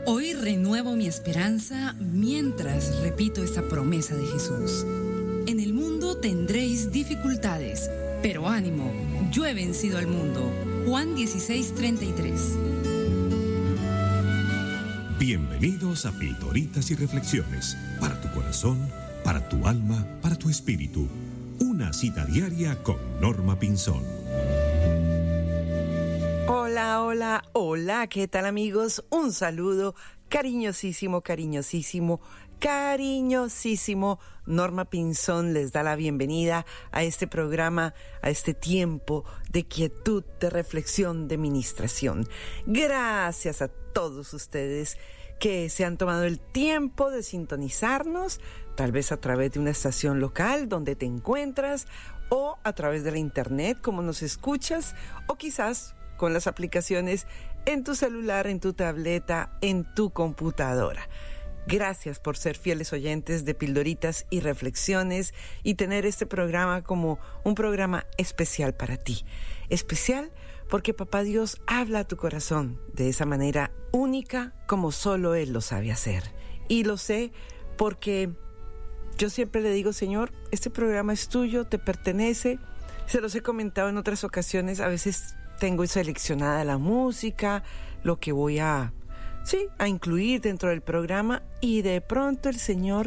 Hoy renuevo mi esperanza mientras repito esta promesa de Jesús. En el mundo tendréis dificultades, pero ánimo, yo he vencido al mundo. Juan 16:33. Bienvenidos a Pildoritas y Reflexiones, para tu corazón, para tu alma, para tu espíritu. Una cita diaria con Norma Pinzón. Hola, hola, hola, ¿qué tal amigos? Un saludo cariñosísimo, cariñosísimo, cariñosísimo. Norma Pinzón les da la bienvenida a este programa, a este tiempo de quietud, de reflexión, de ministración. Gracias a todos ustedes que se han tomado el tiempo de sintonizarnos, tal vez a través de una estación local donde te encuentras, o a través de la internet, como nos escuchas, o quizás con las aplicaciones en tu celular, en tu tableta, en tu computadora. Gracias por ser fieles oyentes de Pildoritas y Reflexiones y tener este programa como un programa especial para ti. Especial porque Papá Dios habla a tu corazón de esa manera única como solo Él lo sabe hacer. Y lo sé porque yo siempre le digo, Señor, este programa es tuyo, te pertenece. Se los he comentado en otras ocasiones, a veces tengo seleccionada la música, lo que voy a incluir dentro del programa, y de pronto el Señor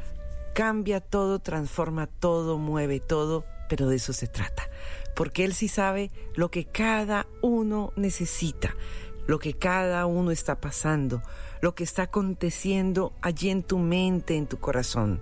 cambia todo, transforma todo, mueve todo, pero de eso se trata. Porque Él sí sabe lo que cada uno necesita, lo que cada uno está pasando, lo que está aconteciendo allí en tu mente, en tu corazón.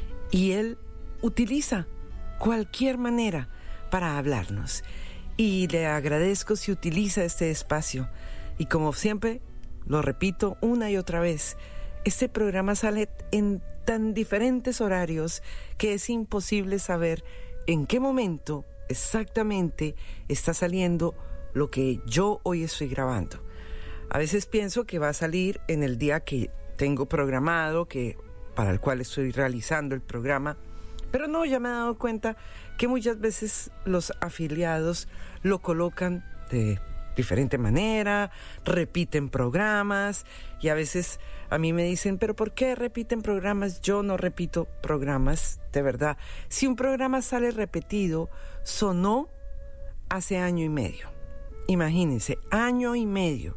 Y Él utiliza cualquier manera para hablarnos. Y le agradezco si utiliza este espacio. Y como siempre, lo repito una y otra vez, este programa sale en tan diferentes horarios que es imposible saber en qué momento exactamente está saliendo lo que yo hoy estoy grabando. A veces pienso que va a salir en el día que tengo programado, para el cual estoy realizando el programa, pero no, ya me he dado cuenta que muchas veces los afiliados lo colocan de diferente manera, repiten programas, y a veces a mí me dicen, ¿pero por qué repiten programas? Yo no repito programas, de verdad. Si un programa sale repetido, sonó hace 1 año y medio. Imagínense, 1 año y medio.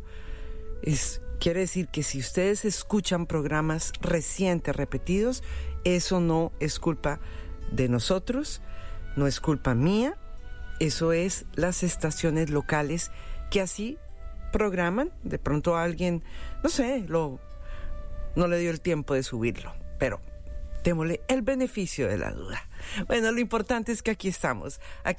Quiere decir que si ustedes escuchan programas recientes repetidos, eso no es culpa de nosotros, no es culpa mía, eso es las estaciones locales que así programan. De pronto alguien, no le dio el tiempo de subirlo, pero démosle el beneficio de la duda. Bueno, lo importante es que aquí estamos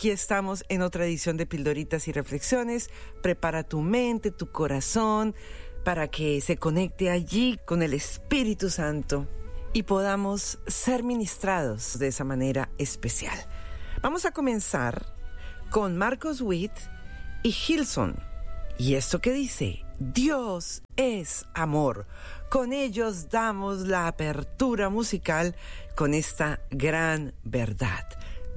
en otra edición de Pildoritas y Reflexiones. Prepara tu mente, tu corazón, para que se conecte allí con el Espíritu Santo y podamos ser ministrados de esa manera especial. Vamos a comenzar con Marcos Witt y Hillsong. ¿Y esto qué dice? Dios es amor. Con ellos damos la apertura musical con esta gran verdad.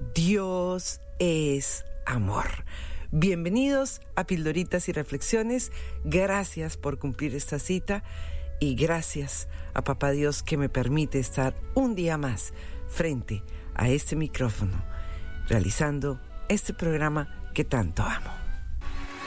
Dios es amor. Bienvenidos a Pildoritas y Reflexiones. Gracias por cumplir esta cita. Y gracias a Papá Dios que me permite estar un día más frente a este micrófono, realizando este programa que tanto amo.